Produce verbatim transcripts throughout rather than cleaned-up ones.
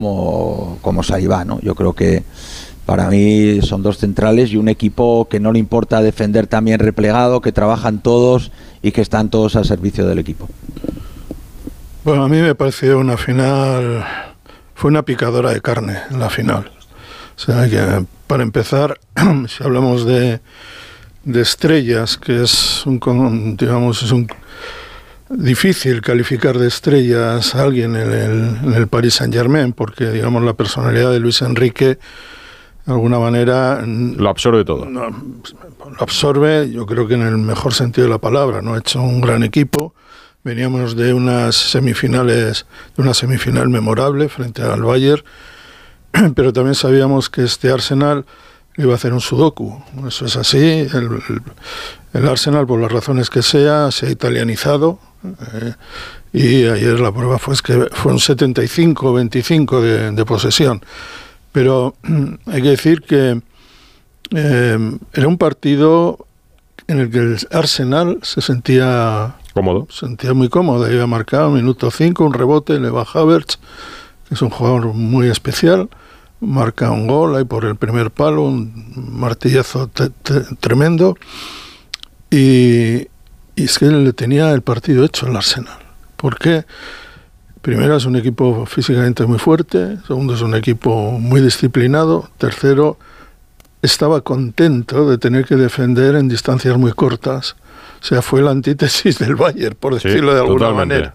como, como Saibá, ¿no? Yo creo que para mí son dos centrales y un equipo que no le importa defender también replegado, que trabajan todos y que están todos al servicio del equipo. Bueno, a mí me pareció una final, fue una picadora de carne en la final. O sea, que para empezar, si hablamos de, de estrellas, que es un, digamos, es un difícil calificar de estrellas a alguien en el, en el Paris Saint-Germain, porque, digamos, la personalidad de Luis Enrique, de alguna manera... Lo absorbe todo. No, lo absorbe, yo creo que en el mejor sentido de la palabra, ¿no? Ha hecho un gran equipo. Veníamos de unas semifinales, de una semifinal memorable frente al Bayern, pero también sabíamos que este Arsenal iba a hacer un sudoku. Eso es así. El, el, el Arsenal, por las razones que sea, se ha italianizado. Eh, y ayer la prueba fue que fue un setenta y cinco veinticinco de, de posesión. Pero hay que decir que eh, era un partido en el que el Arsenal se sentía cómodo, se sentía muy cómodo. Iba marcado minuto cinco, un rebote, le va Havertz, que es un jugador muy especial, marca un gol ahí por el primer palo, un martillazo te, te, tremendo, y, y es que le tenía el partido hecho el Arsenal. ¿Por qué? Primero, es un equipo físicamente muy fuerte. Segundo, es un equipo muy disciplinado. Tercero, estaba contento de tener que defender en distancias muy cortas. O sea, fue la antítesis del Bayern, por decirlo sí, de alguna totalmente. manera.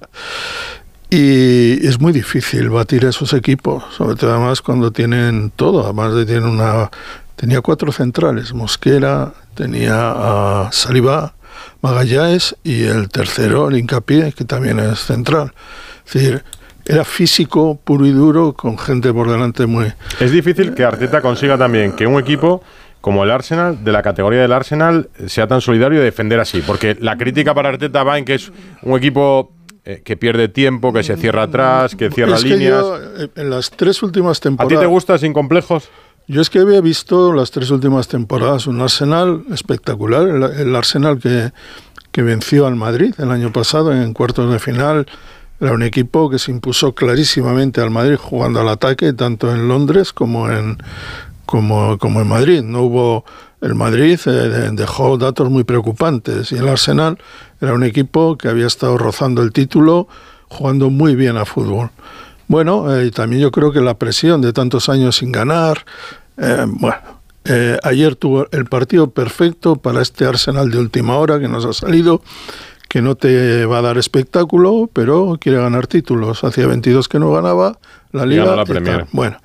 Y es muy difícil batir a esos equipos, sobre todo además cuando tienen todo. Además de tienen una, tenía cuatro centrales, Mosquera, tenía a Saliba, Magallanes y el tercero, el Hincapié, que también es central. Es decir, era físico puro y duro, con gente por delante muy... Es difícil que Arteta consiga también que un equipo como el Arsenal, de la categoría del Arsenal, sea tan solidario de defender así. Porque la crítica para Arteta va en que es un equipo eh, que pierde tiempo, que se cierra atrás, que cierra es líneas. Que yo, en las tres últimas temporadas... ¿A ti te gusta sin complejos? Yo es que había visto las tres últimas temporadas un Arsenal espectacular. El, el Arsenal que, que venció al Madrid el año pasado en cuartos de final... Era un equipo que se impuso clarísimamente al Madrid jugando al ataque, tanto en Londres como en, como, como en Madrid. No hubo... El Madrid eh, dejó datos muy preocupantes y el Arsenal era un equipo que había estado rozando el título, jugando muy bien a fútbol. Bueno, eh, y también yo creo que la presión de tantos años sin ganar... Eh, bueno, eh, ayer tuvo el partido perfecto para este Arsenal de última hora que nos ha salido, que no te va a dar espectáculo, pero quiere ganar títulos. Hacía veintidós que no ganaba la Liga. La Premier. Bueno,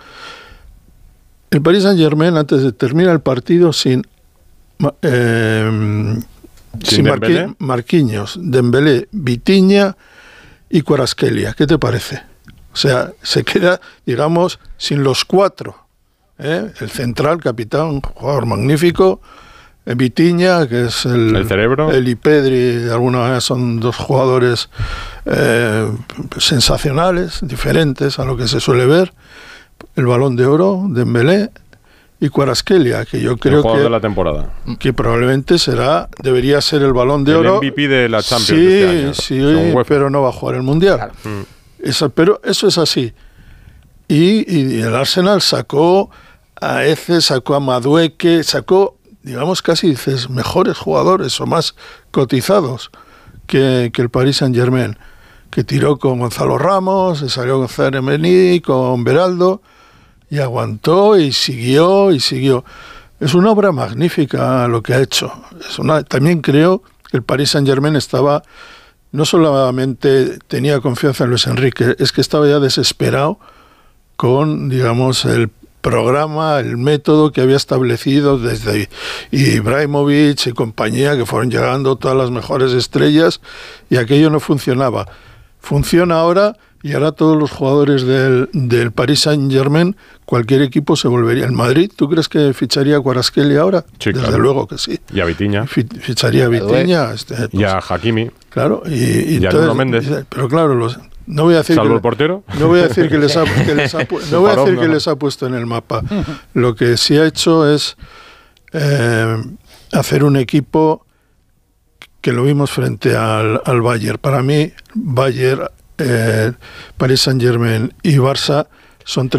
el Paris Saint-Germain antes de terminar el partido sin, eh, sin, sin Marqui, Marquinhos, Dembélé, Vitinha y Kvaratskhelia. ¿Qué te parece? O sea, se queda, digamos, sin los cuatro. ¿eh? El central, capitán, jugador magnífico. Vitinha, que es el, el cerebro, el y Pedri, de alguna manera son dos jugadores eh, sensacionales, diferentes a lo que se suele ver. El Balón de Oro, Dembélé y Kvaratskhelia, que yo creo el jugador que, de la temporada. que probablemente será, debería ser el Balón de el Oro. M V P de la Champions sí, de este año. Sí, pero no va a jugar el Mundial. Claro. Mm. Esa, pero eso es así. Y, y el Arsenal sacó a Eze, sacó a Madueke, sacó... digamos casi dices mejores jugadores o más cotizados que, que el Paris Saint-Germain, que tiró con Gonzalo Ramos, se salió con Zeremeni, con Beraldo, y aguantó y siguió y siguió. Es una obra magnífica lo que ha hecho. Es una, también creo que el Paris Saint-Germain estaba, no solamente tenía confianza en Luis Enrique, es que estaba ya desesperado con, digamos, el programa, el método que había establecido desde Ibrahimovic y compañía, que fueron llegando todas las mejores estrellas, y aquello no funcionaba. Funciona ahora, y ahora todos los jugadores del, del Paris Saint-Germain, cualquier equipo se volvería. ¿El Madrid, tú crees que ficharía a Kvaratskhelia ahora? Sí, Desde claro. luego que sí. Y a Vitinha. Ficharía a Vitinha. Este, pues, y a Hakimi. Claro. Y, y, y a Nuno Méndez. Pero claro, los... No voy a decir ¿Salvo que, el portero? No voy a decir que les ha, que les ha, no voy a decir que les ha puesto en el mapa. Lo que sí ha hecho es eh, hacer un equipo que lo vimos frente al, al Bayern. Para mí, Bayern, eh, Paris Saint-Germain y Barça son tres